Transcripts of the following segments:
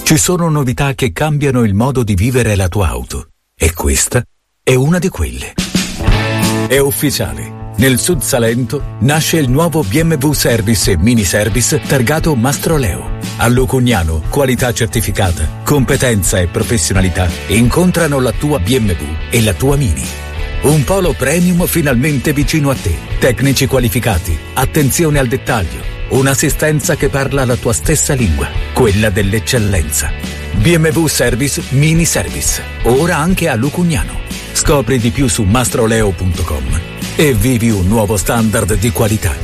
Ci sono novità che cambiano il modo di vivere la tua auto. E questa è una di quelle. È ufficiale. Nel Sud Salento nasce il nuovo BMW Service e Mini Service targato Mastroleo. A Lucugnano, qualità certificata, competenza e professionalità incontrano la tua BMW e la tua Mini. Un polo premium finalmente vicino a te. Tecnici qualificati, attenzione al dettaglio, un'assistenza che parla la tua stessa lingua, quella dell'eccellenza. BMW Service Mini Service, ora anche a Lucugnano. Scopri di più su mastroleo.com e vivi un nuovo standard di qualità.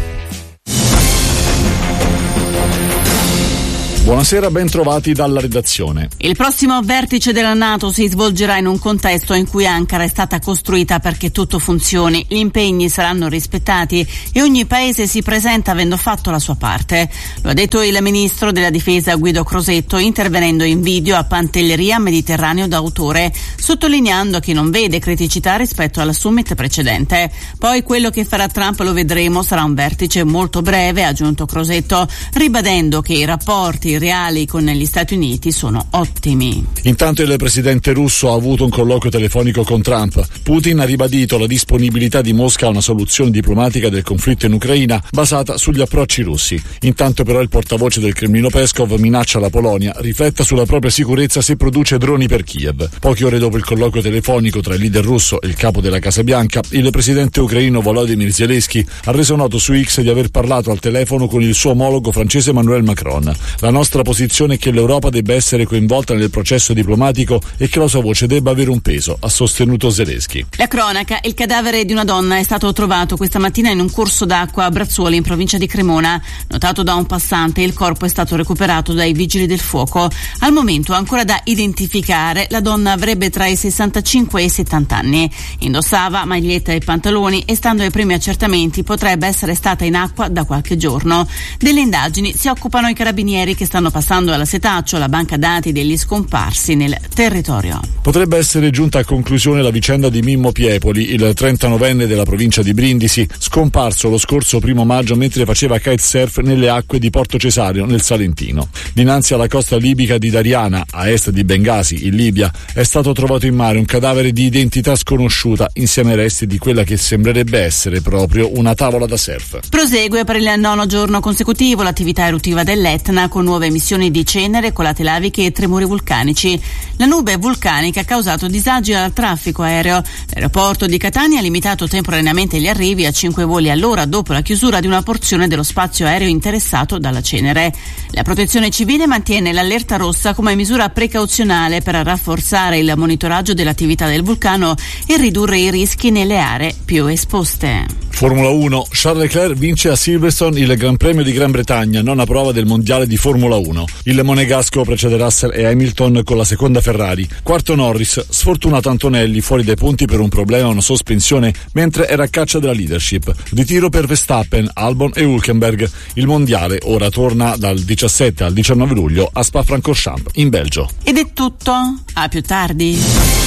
Buonasera, ben trovati dalla redazione. Il prossimo vertice della NATO si svolgerà in un contesto in cui Ankara è stata costruita perché tutto funzioni, gli impegni saranno rispettati e ogni paese si presenta avendo fatto la sua parte. Lo ha detto il ministro della difesa Guido Crosetto intervenendo in video a Pantelleria Mediterraneo d'autore, sottolineando che non vede criticità rispetto alla summit precedente. Poi quello che farà Trump lo vedremo, sarà un vertice molto breve, ha aggiunto Crosetto, ribadendo che i rapporti reali con gli Stati Uniti sono ottimi. Intanto il presidente russo ha avuto un colloquio telefonico con Trump. Putin ha ribadito la disponibilità di Mosca a una soluzione diplomatica del conflitto in Ucraina basata sugli approcci russi. Intanto però il portavoce del Cremlino Peskov minaccia la Polonia rifletta sulla propria sicurezza se produce droni per Kiev. Poche ore dopo il colloquio telefonico tra il leader russo e il capo della Casa Bianca, il presidente ucraino Volodymyr Zelensky ha reso noto su X di aver parlato al telefono con il suo omologo francese Emmanuel Macron. La nostra posizione è che l'Europa debba essere coinvolta nel processo diplomatico e che la sua voce debba avere un peso, ha sostenuto Zelensky. La cronaca: il cadavere di una donna è stato trovato questa mattina in un corso d'acqua a Brazzuoli, in provincia di Cremona. Notato da un passante, il corpo è stato recuperato dai vigili del fuoco. Al momento ancora da identificare, la donna avrebbe tra i 65 e i 70 anni. Indossava maglietta e pantaloni e, stando ai primi accertamenti, potrebbe essere stata in acqua da qualche giorno. Delle indagini si occupano i carabinieri che stanno passando alla setaccio, la banca dati degli scomparsi nel territorio. Potrebbe essere giunta a conclusione la vicenda di Mimmo Piepoli, il 39enne della provincia di Brindisi, scomparso lo scorso 1 maggio mentre faceva kitesurf nelle acque di Porto Cesario, nel Salentino. Dinanzi alla costa libica di Dariana, a est di Bengasi, in Libia, è stato trovato in mare un cadavere di identità sconosciuta insieme ai resti di quella che sembrerebbe essere proprio una tavola da surf. Prosegue per il 9° giorno consecutivo l'attività eruttiva dell'Etna, con nuove emissioni di cenere, colate laviche e tremori vulcanici. La nube vulcanica ha causato disagi al traffico aereo. L'aeroporto di Catania ha limitato temporaneamente gli arrivi a 5 voli all'ora dopo la chiusura di una porzione dello spazio aereo interessato dalla cenere. La Protezione Civile mantiene l'allerta rossa come misura precauzionale per rafforzare il monitoraggio dell'attività del vulcano e ridurre i rischi nelle aree più esposte. Formula 1. Charles Leclerc vince a Silverstone il Gran Premio di Gran Bretagna, nona prova del mondiale di Formula 1. Il monegasco precede Russell e Hamilton con la seconda Ferrari. Quarto Norris, sfortunato Antonelli, fuori dai punti per un problema a una sospensione mentre era a caccia della leadership. Ritiro per Verstappen, Albon e Hülkenberg. Il mondiale ora torna dal 17 al 19 luglio a Spa-Francorchamps, in Belgio. Ed è tutto, a più tardi.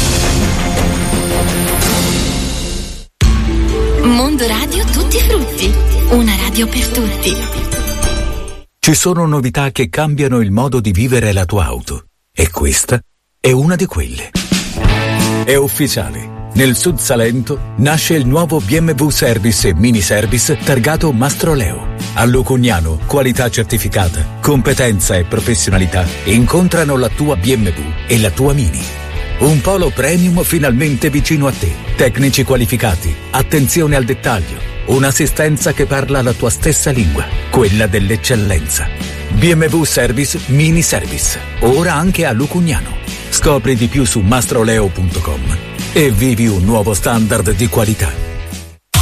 Mondo Radio Tutti Frutti, una radio per tutti. Ci sono novità che cambiano il modo di vivere la tua auto. E questa è una di quelle. È ufficiale. Nel Sud Salento nasce il nuovo BMW Service e Mini Service targato Mastroleo. A Lucugnano, qualità certificata, competenza e professionalità incontrano la tua BMW e la tua Mini. Un polo premium finalmente vicino a te. Tecnici qualificati, attenzione al dettaglio, un'assistenza che parla la tua stessa lingua, quella dell'eccellenza. BMW Service Mini Service, ora anche a Lucugnano. Scopri di più su mastroleo.com e vivi un nuovo standard di qualità.